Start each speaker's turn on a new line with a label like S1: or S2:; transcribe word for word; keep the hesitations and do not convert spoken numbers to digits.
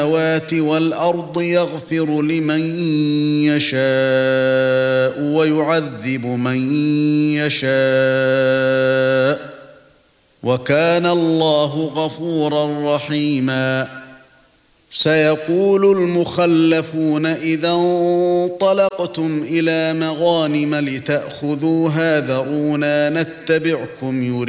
S1: السماوات والأرض يغفر لمن يشاء ويعذب من يشاء وكان الله غفورا رحيما. سيقول المخلفون إذا انطلقتم إلى مغانم لتأخذوها ذرونا نتبعكم يريدون